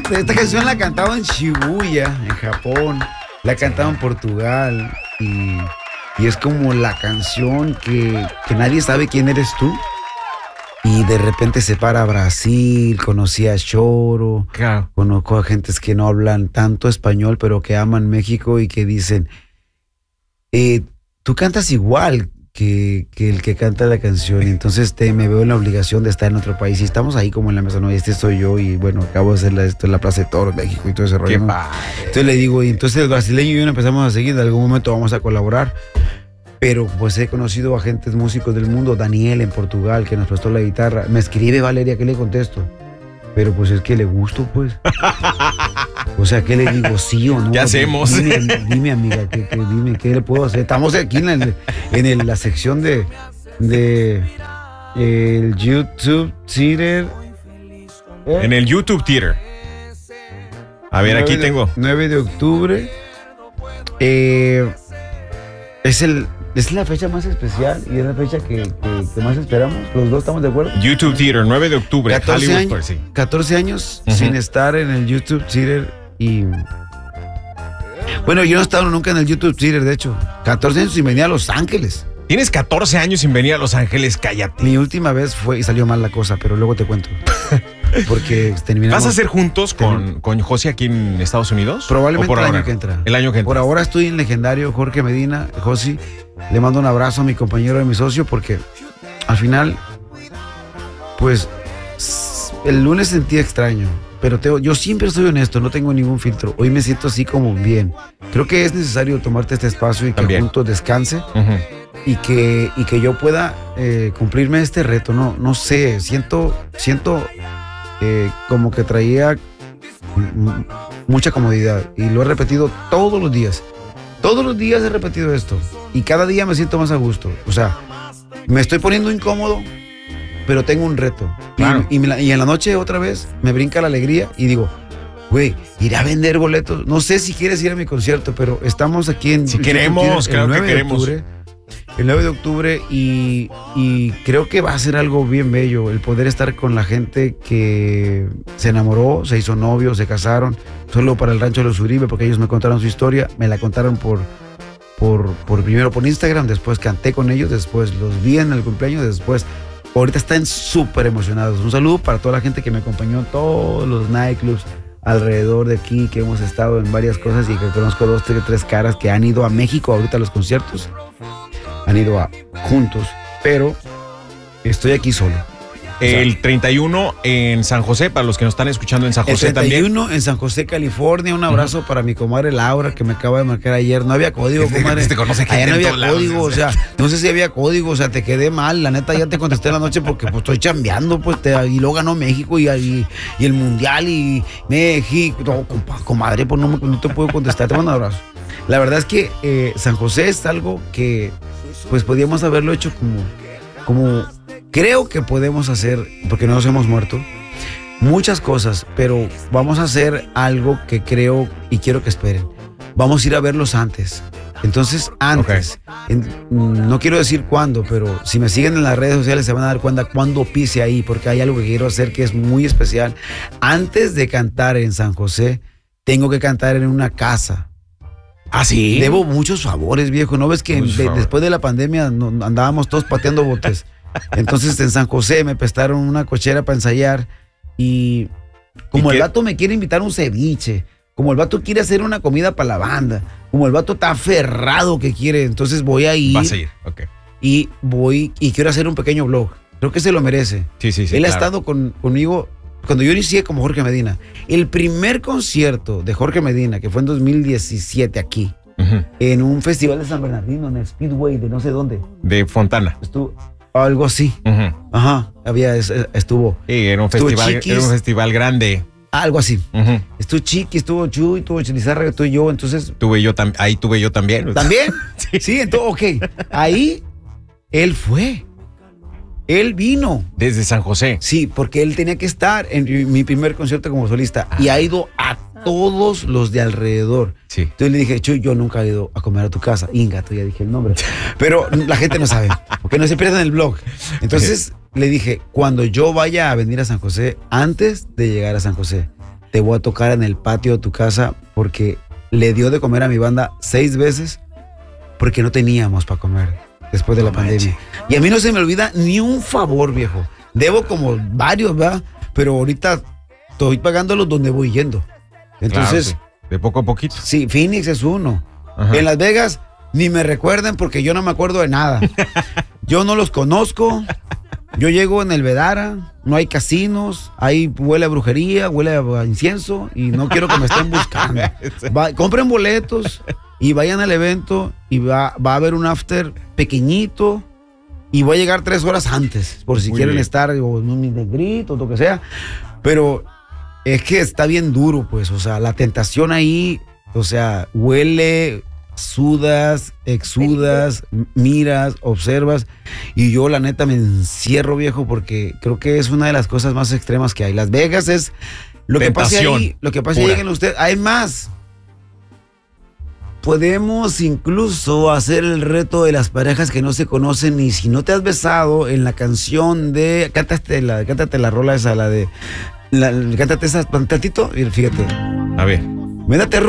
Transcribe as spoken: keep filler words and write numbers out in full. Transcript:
esta canción la cantaba en Shibuya, en Japón. La cantaba en Portugal. Y, y es como la canción que, que nadie sabe quién eres tú. Y de repente se para a Brasil, conocí a Choro, claro. Conozco a gentes que no hablan tanto español, pero que aman México y que dicen, eh, tú cantas igual que, que el que canta la canción. Y entonces te, me veo en la obligación de estar en otro país. Y estamos ahí como en la mesa, no, este soy yo y bueno, acabo de hacer la, esto en la Plaza de Toros, México y todo ese rollo. Qué ¿no? padre. Entonces le digo, y entonces el brasileño y yo nos empezamos a seguir, de algún momento vamos a colaborar. Pero pues he conocido a agentes músicos del mundo, Daniel en Portugal, que nos prestó la guitarra. Me escribe Valeria, ¿qué le contesto? Pero pues es que le gusto, pues. O sea, ¿qué le digo? ¿Sí o no? ¿Qué hacemos? Dime, dime amiga, ¿qué, qué, dime, ¿qué le puedo hacer? Estamos aquí en, el, en el, la sección de, de el YouTube Theater. ¿Eh? En el YouTube Theater. A ver, aquí de, tengo. nueve de octubre. Eh, es el... Es la fecha más especial y es la fecha que, que, que más esperamos. Los dos estamos de acuerdo. YouTube Theater, nueve de octubre. catorce Hollywood años, Park, sí. catorce años Uh-huh. sin estar en el YouTube Theater y... Bueno, yo no he estado nunca en el YouTube Theater, de hecho. catorce años sin venir a Los Ángeles. Tienes catorce años sin venir a Los Ángeles, cállate. Mi última vez fue y salió mal la cosa, pero luego te cuento. Porque terminamos... ¿Vas a hacer juntos con, con Josi aquí en Estados Unidos? Probablemente por el ahora? año que entra. El año que entra. Por ahora estoy en legendario Jorge Medina, Josi. Le mando un abrazo a mi compañero y a mi socio porque al final, pues, el lunes sentí extraño. Pero te, yo siempre soy honesto, no tengo ningún filtro. Hoy me siento así como bien. Creo que es necesario tomarte este espacio y que También. juntos descanse. Uh-huh. Y que, y que yo pueda eh, cumplirme este reto. No, no sé, siento, siento eh, como que traía m- mucha comodidad. Y lo he repetido todos los días. Todos los días he repetido esto. Y cada día me siento más a gusto. O sea, me estoy poniendo incómodo, pero tengo un reto. Claro. Y, y, me la- y en la noche otra vez me brinca la alegría y digo, güey, iré a vender boletos. No sé si quieres ir a mi concierto, pero estamos aquí en... Si queremos, claro que queremos. De octubre, el nueve de octubre y, y creo que va a ser algo bien bello el poder estar con la gente que se enamoró, se hizo novio, se casaron, solo para el Rancho de los Uribe, porque ellos me contaron su historia, me la contaron por, por, por primero por Instagram, después canté con ellos, después los vi en el cumpleaños, después ahorita están súper emocionados. Un saludo para toda la gente que me acompañó en todos los nightclubs alrededor de aquí, que hemos estado en varias cosas y que conozco dos, tres, tres caras que han ido a México ahorita a los conciertos. Han ido a juntos, pero estoy aquí solo. El O sea, treinta y uno en San José, para los que nos están escuchando en San el José treinta y uno también. en San José, California. Un abrazo uh-huh. para mi comadre Laura, que me acaba de marcar ayer. No había código, comadre. Te conoce Allá no había lados, código, o sea, no sé si había código, o sea, te quedé mal. La neta, ya te contesté en la noche porque pues estoy chambeando, pues, te, y luego ganó México y, y, y el Mundial y México. No, compa, comadre, pues no, me, no te puedo contestar. Te mando un abrazo. La verdad es que eh, San José es algo que, pues, podíamos haberlo hecho como, como creo que podemos hacer, porque no nos hemos muerto, muchas cosas, pero vamos a hacer algo que creo y quiero que esperen. Vamos a ir a verlos antes. Entonces, antes, okay. en, no quiero decir cuándo, pero si me siguen en las redes sociales se van a dar cuenta cuándo pise ahí, porque hay algo que quiero hacer que es muy especial. Antes de cantar en San José, tengo que cantar en una casa. ¿Ah, sí? Debo muchos favores, viejo. ¿No ves que de, después de la pandemia no, andábamos todos pateando botes? Entonces en San José me prestaron una cochera para ensayar y como ¿Y el vato me quiere invitar a un ceviche, como el vato quiere hacer una comida para la banda, como el vato está aferrado que quiere, entonces voy a ir. Vas a ir, ok. Y voy y quiero hacer un pequeño vlog. Creo que se lo merece. Sí, sí, sí. Él claro. ha estado con, conmigo cuando yo inicié como Jorge Medina. El primer concierto de Jorge Medina, que fue en dos mil diecisiete aquí, uh-huh. en un festival de San Bernardino, en el Speedway de no sé dónde. De Fontana. Estuvo algo así. Uh-huh. Ajá, había, estuvo. Sí, era un, festival, era un festival grande. Algo así. Uh-huh. Estuvo Chiqui, estuvo Chuy, estuvo Chelizarra, estuve yo, entonces. Tuve yo tam- ahí tuve yo también. ¿También? Sí, sí, entonces, ok. Ahí, él fue. Él vino. Desde San José. Sí, porque él tenía que estar en mi primer concierto como solista ah. y ha ido a todos los de alrededor. Sí. Entonces le dije, Chuy, yo nunca he ido a comer a tu casa. Inga, tú ya dije el nombre. Pero la gente no sabe, porque no se pierden el blog. Entonces le dije, cuando yo vaya a venir a San José, antes de llegar a San José, te voy a tocar en el patio de tu casa porque le dio de comer a mi banda seis veces porque no teníamos para comer después de la no pandemia. Manche. Y a mí no se me olvida ni un favor, viejo. Debo como varios, ¿verdad? Pero ahorita estoy pagándolos donde voy yendo. Entonces, claro, sí. De poco a poquito. Sí, Phoenix es uno. Ajá. En Las Vegas ni me recuerden porque yo no me acuerdo de nada. Yo no los conozco. Yo llego en el Vedara, no hay casinos, ahí huele a brujería, huele a incienso y no quiero que me estén buscando. Va, compren boletos y vayan al evento y va, va a haber un after pequeñito y voy a llegar tres horas antes por si Muy quieren bien. estar o en un negrito o lo que sea. Pero es que está bien duro, pues, o sea, la tentación ahí, o sea, huele... sudas, exudas, miras, observas y yo la neta me encierro, viejo, porque creo que es una de las cosas más extremas que hay. Las Vegas es lo que pasa ahí, lo que pasa ahí en usted. Hay más. Podemos incluso hacer el reto de las parejas que no se conocen y si no te has besado en la canción de cántate la, cántate la rola esa, la de la, cántate esa tantito, fíjate. A ver. Me da terror.